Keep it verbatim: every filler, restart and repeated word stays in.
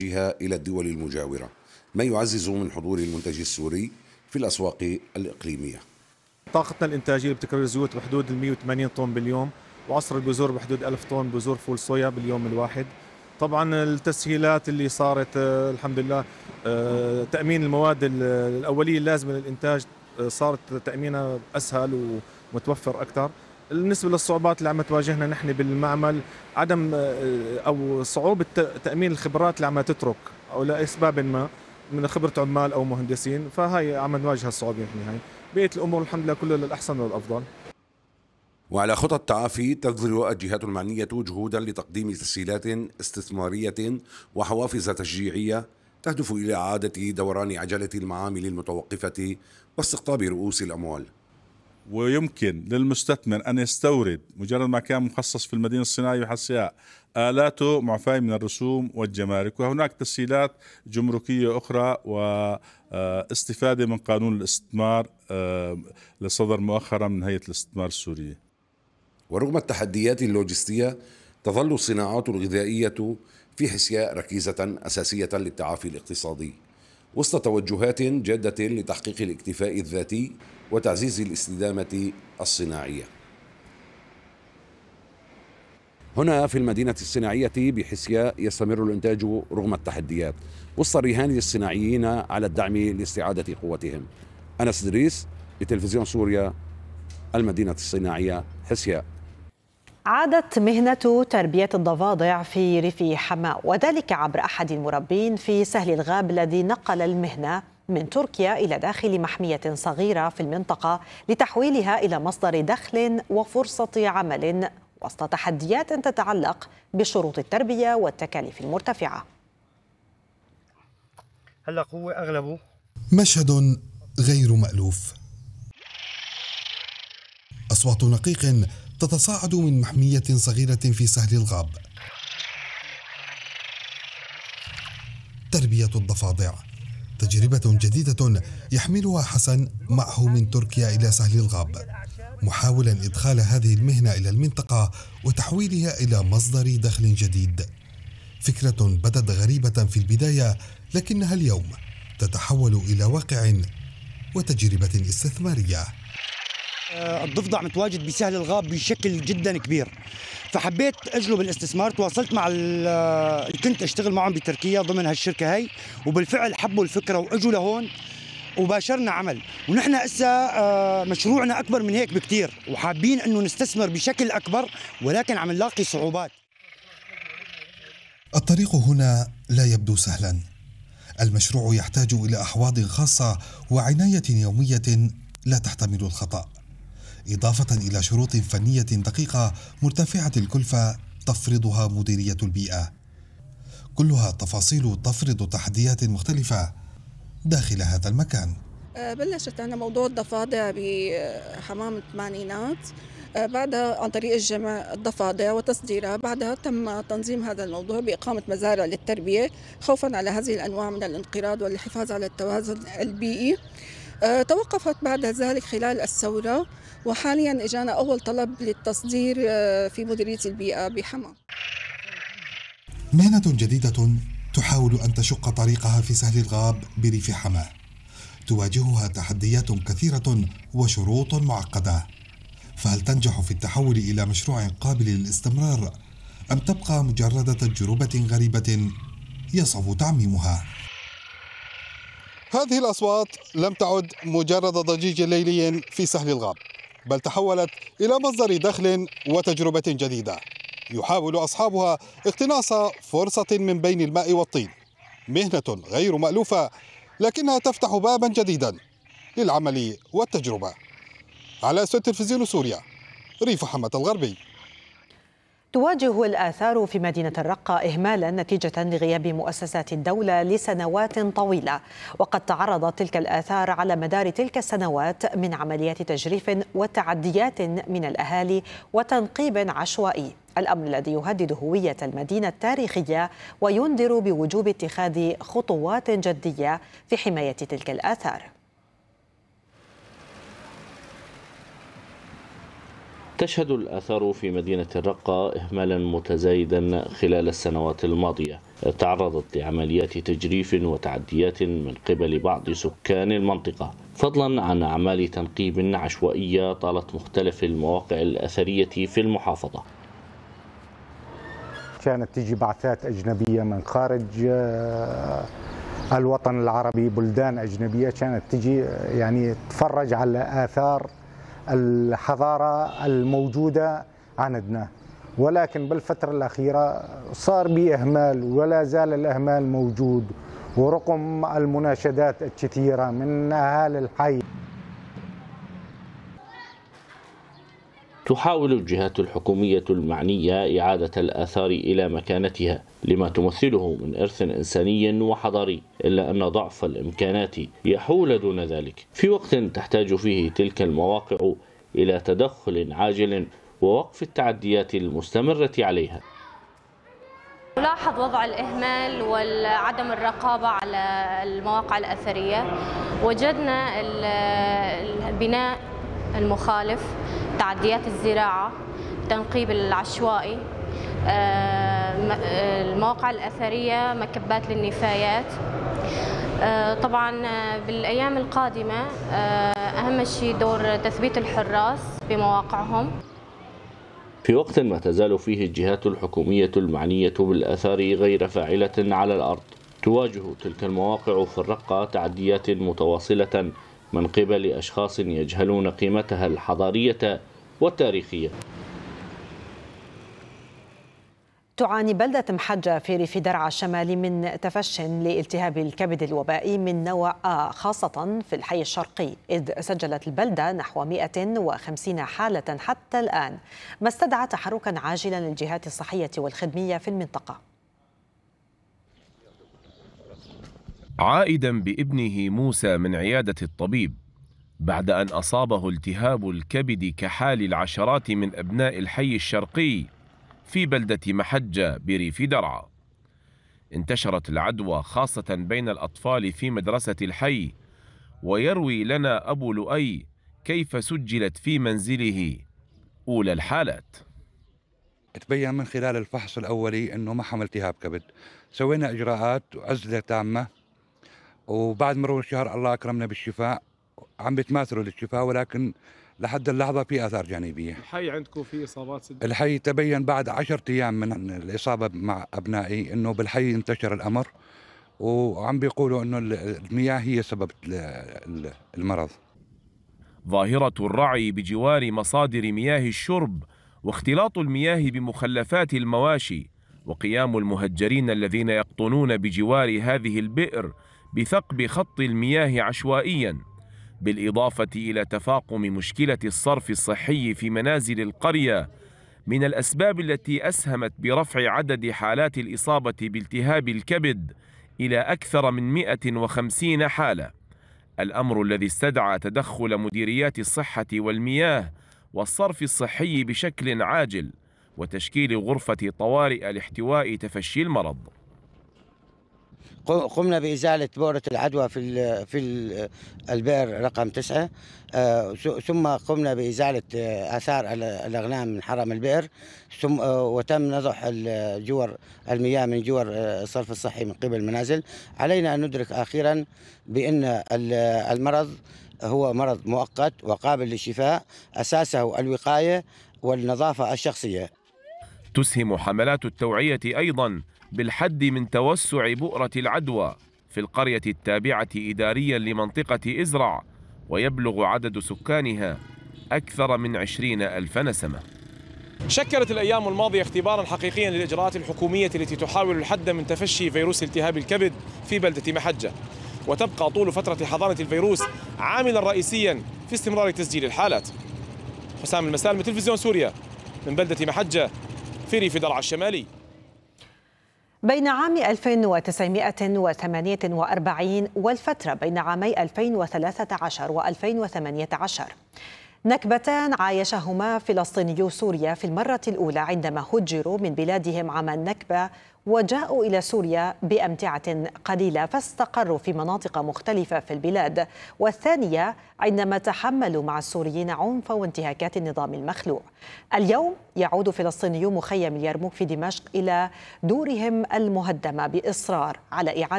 إلى الدول المجاورة، ما يعزز من حضور المنتج السوري في الأسواق الإقليمية. طاقتنا الإنتاجية بتكرر الزيوت بحدود ال مئة وثمانين طن باليوم، وعصر البذور بحدود ألف طن بذور فول صويا باليوم الواحد. طبعا التسهيلات اللي صارت آه الحمد لله، آه تأمين المواد الأولية اللازمة للإنتاج آه صارت تأمينها أسهل ومتوفر أكثر. بالنسبة للصعوبات اللي عم تواجهنا نحن بالمعمل، عدم آه أو صعوبة تأمين الخبرات اللي عم تترك أو لأسباب ما من خبرة عمال أو مهندسين، فهي عم نواجه الصعوبة نحن. هاي بقية الأمور الحمد لله كلها للأحسن والأفضل. وعلى خطى التعافي تبذل الجهات المعنية جهودا لتقديم تسهيلات استثمارية وحوافز تشجيعية تهدف إلى إعادة دوران عجلة المعامل المتوقفة واستقطاب رؤوس الأموال. ويمكن للمستثمر أن يستورد مجرد ما كان مخصص في المدينة الصناعية وحسياء آلاته معفاة من الرسوم والجمارك، وهناك تسهيلات جمركية أخرى واستفادة من قانون الاستثمار اللي صدر مؤخرا من هيئة الاستثمار السورية. ورغم التحديات اللوجستية تظل الصناعات الغذائية في حسياء ركيزة أساسية للتعافي الاقتصادي وسط توجهات جادة لتحقيق الاكتفاء الذاتي وتعزيز الاستدامة الصناعية. هنا في المدينة الصناعية بحسياء يستمر الإنتاج رغم التحديات وسط الرهان الصناعيين على الدعم لاستعادة قوتهم. أنس إدريس لتلفزيون سوريا، المدينة الصناعية حسياء. عادت مهنة تربية الضفادع في ريف حماة، وذلك عبر أحد المربين في سهل الغاب الذي نقل المهنة من تركيا إلى داخل محمية صغيرة في المنطقة لتحويلها إلى مصدر دخل وفرصة عمل وسط تحديات تتعلق بشروط التربية والتكاليف المرتفعة. هلا هو أغلبه مشهد غير مألوف، أصوات نقيق تتصاعد من محمية صغيرة في سهل الغاب. تربية الضفادع تجربة جديدة يحملها حسن معه من تركيا إلى سهل الغاب، محاولا إدخال هذه المهنة إلى المنطقة وتحويلها إلى مصدر دخل جديد. فكرة بدت غريبة في البداية، لكنها اليوم تتحول إلى واقع وتجربة استثمارية. الضفدع متواجد بسهل الغاب بشكل جدا كبير، فحبيت أجلب الاستثمار. تواصلت مع اللي كنت أشتغل معهم بتركيا ضمن هالشركة هاي، وبالفعل حبوا الفكرة وأجوا لهون وباشرنا عمل. ونحن هسه مشروعنا أكبر من هيك بكتير، وحابين أنه نستثمر بشكل أكبر، ولكن عم نلاقي صعوبات. الطريق هنا لا يبدو سهلا. المشروع يحتاج إلى أحواض خاصة وعناية يومية لا تحتمل الخطأ، إضافة إلى شروط فنية دقيقة مرتفعة الكلفة تفرضها مديرية البيئة. كلها تفاصيل تفرض تحديات مختلفة داخل هذا المكان. بلشت عنا موضوع الضفادع بحمام الثمانينات، بعدها عن طريق الجمع الضفادع وتصديرها. بعدها تم تنظيم هذا الموضوع بإقامة مزارع للتربية خوفا على هذه الأنواع من الانقراض والحفاظ على التوازن البيئي. توقفت بعد ذلك خلال الثورة، وحاليا اجانا اول طلب للتصدير في مديرية البيئة بحماة. مهنة جديدة تحاول ان تشق طريقها في سهل الغاب بريف حماة، تواجهها تحديات كثيرة وشروط معقدة، فهل تنجح في التحول الى مشروع قابل للاستمرار ام تبقى مجرد تجربة غريبة يصعب تعميمها؟ هذه الأصوات لم تعد مجرد ضجيج ليلي في سهل الغاب، بل تحولت إلى مصدر دخل وتجربة جديدة يحاول أصحابها اقتناص فرصة من بين الماء والطين. مهنة غير مألوفة، لكنها تفتح بابا جديدا للعمل والتجربة. على أسود تلفزيون سوريا، ريف حماة الغربي. تواجه الآثار في مدينة الرقة إهمالا نتيجة لغياب مؤسسات الدولة لسنوات طويلة، وقد تعرضت تلك الآثار على مدار تلك السنوات من عمليات تجريف وتعديات من الأهالي وتنقيب عشوائي، الأمر الذي يهدد هوية المدينة التاريخية وينذر بوجوب اتخاذ خطوات جدية في حماية تلك الآثار. تشهد الآثار في مدينة الرقة إهمالا متزايدا خلال السنوات الماضية، تعرضت لعمليات تجريف وتعديات من قبل بعض سكان المنطقة، فضلا عن أعمال تنقيب عشوائية طالت مختلف المواقع الأثرية في المحافظة. كانت تجي بعثات أجنبية من خارج الوطن العربي، بلدان أجنبية كانت تجي يعني تتفرج على آثار الحضارة الموجودة عندنا، ولكن بالفترة الأخيرة صار بإهمال ولا زال الإهمال موجود، ورغم المناشدات الكثيرة من أهالي الحي. تحاول الجهات الحكومية المعنية إعادة الآثار إلى مكانتها لما تمثله من إرث إنساني وحضاري، إلا أن ضعف الإمكانات يحول دون ذلك في وقت تحتاج فيه تلك المواقع إلى تدخل عاجل ووقف التعديات المستمرة عليها. نلاحظ وضع الإهمال وعدم الرقابة على المواقع الأثرية. وجدنا البناء المخالف، تعديات الزراعة، التنقيب العشوائي، المواقع الأثرية، مكبات للنفايات. طبعا بالأيام القادمة أهم شيء دور تثبيت الحراس بمواقعهم. في وقت ما تزال فيه الجهات الحكومية المعنية بالآثار غير فاعلة على الأرض، تواجه تلك المواقع في الرقة تعديات متواصلة من قبل أشخاص يجهلون قيمتها الحضارية والتاريخية. تعاني بلدة محجة في ريف درعا الشمالي من تفش لالتهاب الكبد الوبائي من نوع آ، خاصة في الحي الشرقي، إذ سجلت البلدة نحو مئة وخمسين حالة حتى الآن، ما استدعى تحركا عاجلا للجهات الصحية والخدمية في المنطقة. عائدا بابنه موسى من عيادة الطبيب بعد أن أصابه التهاب الكبد كحال العشرات من أبناء الحي الشرقي في بلدة محجة بريف درعا. انتشرت العدوى خاصة بين الأطفال في مدرسة الحي، ويروي لنا أبو لؤي كيف سجلت في منزله أولى الحالات. تبين من خلال الفحص الأولي أنه ما حمل التهاب كبد، سوينا إجراءات وعزلة تامة، وبعد مرور الشهر الله أكرمنا بالشفاء، عم بيتماثلوا للشفاء، ولكن لحد اللحظة في آثار جانبية. الحي عندكم في إصابات سد؟ الحي تبين بعد عشرة أيام من الإصابة مع أبنائي أنه بالحي انتشر الأمر، وعم بيقولوا أنه المياه هي سبب المرض. ظاهرة الرعي بجوار مصادر مياه الشرب واختلاط المياه بمخلفات المواشي، وقيام المهجرين الذين يقطنون بجوار هذه البئر بثقب خط المياه عشوائياً، بالإضافة إلى تفاقم مشكلة الصرف الصحي في منازل القرية، من الأسباب التي أسهمت برفع عدد حالات الإصابة بالتهاب الكبد إلى أكثر من مئة وخمسين حالة، الأمر الذي استدعى تدخل مديريات الصحة والمياه والصرف الصحي بشكل عاجل، وتشكيل غرفة طوارئ لاحتواء تفشي المرض. قمنا بإزالة بؤرة العدوى في في البئر رقم تسعة، ثم قمنا بإزالة آثار الأغنام من حرم البئر، ثم وتم نضح جور المياه من جور الصرف الصحي من قبل المنازل. علينا أن ندرك أخيرا بأن المرض هو مرض مؤقت وقابل للشفاء، أساسه الوقاية والنظافة الشخصية. تسهم حملات التوعية أيضا بالحد من توسع بؤرة العدوى في القرية التابعة إداريا لمنطقة إزرع، ويبلغ عدد سكانها أكثر من عشرين ألف نسمة. شكلت الأيام الماضية اختبارا حقيقيا للإجراءات الحكومية التي تحاول الحد من تفشي فيروس التهاب الكبد في بلدة محجة، وتبقى طول فترة حضانة الفيروس عاملا رئيسيا في استمرار تسجيل الحالات. حسام المسالم، تلفزيون سوريا، من بلدة محجة في ريف درعا الشمالي. بين عام ألف وتسعمئة وثمانية وأربعين والفترة بين عامي ألفين وثلاثة عشر وألفين وثمانية عشر، نكبتان عايشهما فلسطينيو سوريا في المرة الأولى عندما هجروا من بلادهم عام النكبة وجاءوا إلى سوريا بأمتعة قليلة فاستقروا في مناطق مختلفة في البلاد، والثانية عندما تحملوا مع السوريين عنف وانتهاكات النظام المخلوع. اليوم يعود فلسطينيو مخيم اليرموك في دمشق إلى دورهم المهدمة بإصرار على إعادة